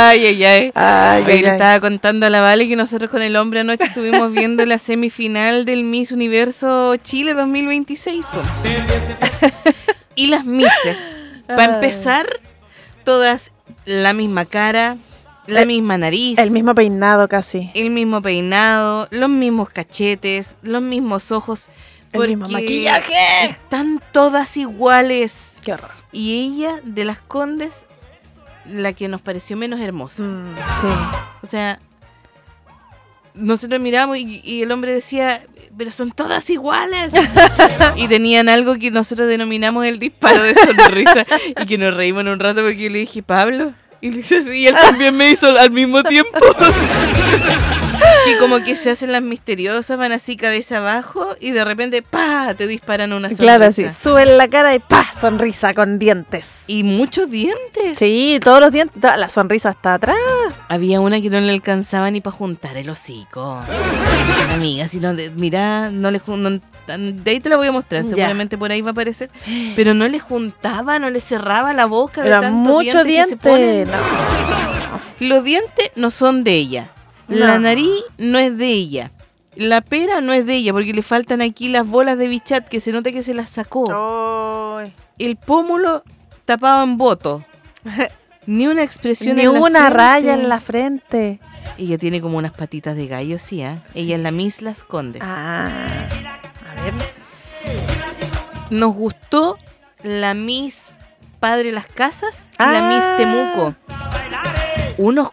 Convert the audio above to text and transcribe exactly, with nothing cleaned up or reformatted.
Ay, ay, ay. Ay, Oye, ay, le ay. estaba contando a la Vale que nosotros con el hombre anoche estuvimos viendo la semifinal del Miss Universo Chile dos mil veintiséis. po. Y las Misses, para Ay. empezar, todas la misma cara, la El- misma nariz, El mismo peinado casi. el mismo peinado, los mismos cachetes, los mismos ojos. El mismo porque maquillaje. Están todas iguales. Qué horror. Y ella, de las Condes, la que nos pareció menos hermosa. Mm, sí. O sea, nosotros miramos y, y el hombre decía, pero son todas iguales. Y tenían algo que nosotros denominamos el disparo de sonrisa. Y que nos reímos en un rato porque yo le dije, Pablo. Y le hice así, y él también me hizo al mismo tiempo. Que como que se hacen las misteriosas, van así cabeza abajo y de repente, ¡pa!, te disparan una sonrisa. Claro, sí. Suben la cara y ¡pa! Sonrisa con dientes. Y muchos dientes. Sí, todos los dientes. toda La sonrisa está atrás. Había una que no le alcanzaba ni para juntar el hocico. Amiga, si no, de- mira, no le jun- no- de ahí te la voy a mostrar, Ya. seguramente por ahí va a aparecer. Pero no le juntaba, no le cerraba la boca de Era tantos mucho dientes que se diente. ponen. No. Los dientes no son de ella. La No. nariz no es de ella. La pera no es de ella, porque le faltan aquí las bolas de bichat que se nota que se las sacó. Ay. El pómulo tapado en voto. Ni una expresión Ni en la una frente. raya en la frente. Ella tiene como unas patitas de gallo, sí, ¿eh? Ella es la Miss Las Condes. Ah. A ver. Nos gustó la Miss Padre Las Casas y la Ah. Miss Temuco. Unos